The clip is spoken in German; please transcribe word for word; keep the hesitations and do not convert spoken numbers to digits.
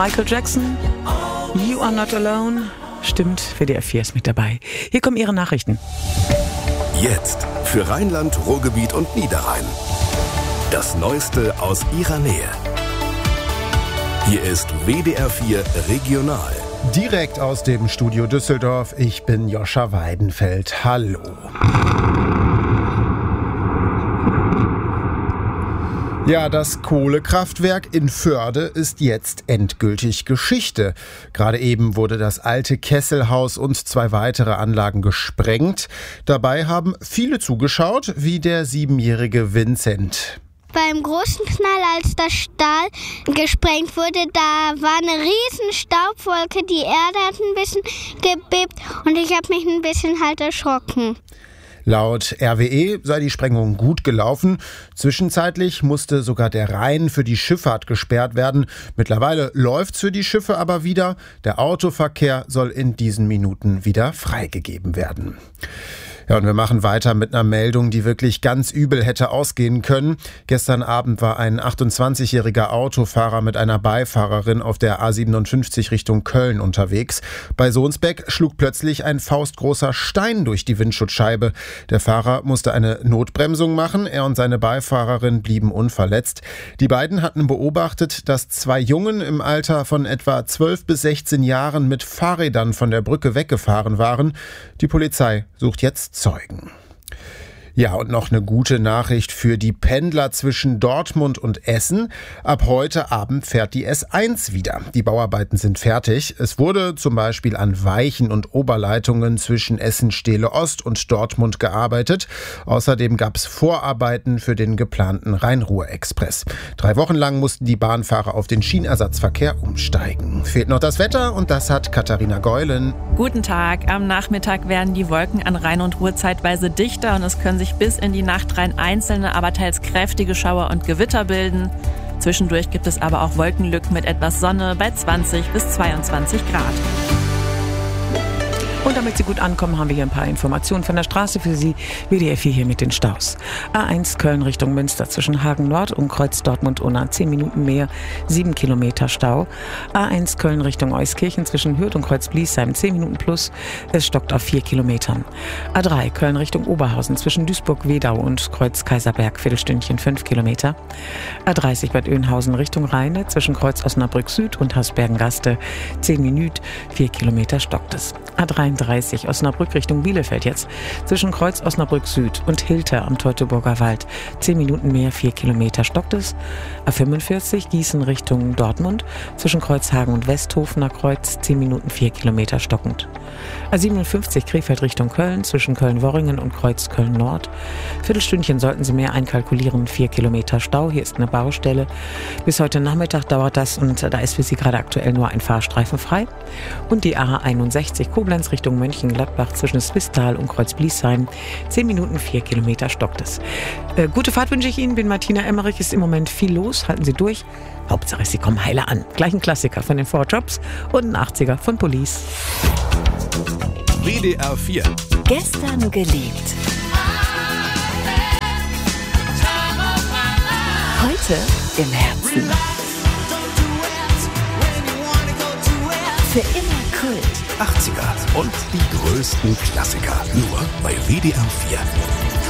Michael Jackson, You Are Not Alone. Stimmt, W D R vier ist mit dabei. Hier kommen Ihre Nachrichten. Jetzt für Rheinland, Ruhrgebiet und Niederrhein. Das Neueste aus Ihrer Nähe. Hier ist W D R vier Regional. Direkt aus dem Studio Düsseldorf. Ich bin Joscha Weidenfeld. Hallo. Ja, das Kohlekraftwerk in Förde ist jetzt endgültig Geschichte. Gerade eben wurde das alte Kesselhaus und zwei weitere Anlagen gesprengt. Dabei haben viele zugeschaut, wie der siebenjährige Vincent. Beim großen Knall, als das Stahl gesprengt wurde, da war eine riesen Staubwolke. Die Erde hat ein bisschen gebebt und ich habe mich ein bisschen halt erschrocken. Laut R W E sei die Sprengung gut gelaufen. Zwischenzeitlich musste sogar der Rhein für die Schifffahrt gesperrt werden. Mittlerweile läuft's für die Schiffe aber wieder. Der Autoverkehr soll in diesen Minuten wieder freigegeben werden. Ja, und wir machen weiter mit einer Meldung, die wirklich ganz übel hätte ausgehen können. Gestern Abend war ein achtundzwanzigjähriger Autofahrer mit einer Beifahrerin auf der A siebenundfünfzig Richtung Köln unterwegs. Bei Sohnsbeck schlug plötzlich ein faustgroßer Stein durch die Windschutzscheibe. Der Fahrer musste eine Notbremsung machen. Er und seine Beifahrerin blieben unverletzt. Die beiden hatten beobachtet, dass zwei Jungen im Alter von etwa zwölf bis sechzehn Jahren mit Fahrrädern von der Brücke weggefahren waren. Die Polizei sucht jetzt Zeugen. Ja, und noch eine gute Nachricht für die Pendler zwischen Dortmund und Essen. Ab heute Abend fährt die S eins wieder. Die Bauarbeiten sind fertig. Es wurde zum Beispiel an Weichen und Oberleitungen zwischen Essen-Stehle-Ost und Dortmund gearbeitet. Außerdem gab es Vorarbeiten für den geplanten Rhein-Ruhr-Express. Drei Wochen lang mussten die Bahnfahrer auf den Schienenersatzverkehr umsteigen. Fehlt noch das Wetter und das hat Katharina Geulen. Guten Tag. Am Nachmittag werden die Wolken an Rhein und Ruhr zeitweise dichter und es können sich bis in die Nacht rein einzelne, aber teils kräftige Schauer und Gewitter bilden. Zwischendurch gibt es aber auch Wolkenlücken mit etwas Sonne bei zwanzig bis zweiundzwanzig Grad. Und damit Sie gut ankommen, haben wir hier ein paar Informationen von der Straße für Sie. W D R vier hier mit den Staus. A eins Köln Richtung Münster zwischen Hagen Nord und Kreuz Dortmund-Unna zehn Minuten mehr, sieben Kilometer Stau. A eins Köln Richtung Euskirchen zwischen Hürth und Kreuz Bliesheim zehn Minuten plus, es stockt auf vier Kilometern. A drei Köln Richtung Oberhausen zwischen Duisburg-Wedau und Kreuz Kaiserberg Viertelstündchen fünf Kilometer. A dreißig Bad Oeynhausen Richtung Rheine zwischen Kreuz Osnabrück Süd und Hasbergen-Gaste zehn Minuten, vier Kilometer stockt es. A dreiunddreißig Osnabrück Richtung Bielefeld jetzt zwischen Kreuz Osnabrück Süd und Hilter am Teutoburger Wald zehn Minuten mehr, vier Kilometer stockt es. A fünfundvierzig Gießen Richtung Dortmund zwischen Kreuzhagen und Westhofener Kreuz zehn Minuten, vier Kilometer stockend. A siebenundfünfzig Krefeld Richtung Köln zwischen Köln-Worringen und Kreuz Köln-Nord. Viertelstündchen sollten Sie mehr einkalkulieren, vier Kilometer Stau. Hier ist eine Baustelle. Bis heute Nachmittag dauert das und da ist für Sie gerade aktuell nur ein Fahrstreifen frei. Und die A einundsechzig Koblenz Richtung Mönchengladbach zwischen Swisttal und Kreuz Bliesheim. zehn Minuten, vier Kilometer stockt es. Äh, gute Fahrt wünsche ich Ihnen. Bin Martina Emmerich. Ist im Moment viel los. Halten Sie durch. Hauptsache, Sie kommen heile an. Gleich ein Klassiker von den Four Jobs und ein achtziger von Police. W D R vier. Gestern geliebt. Heute im Herzen. Für immer Kult. achtziger und die größten Klassiker. Nur bei W D R vier.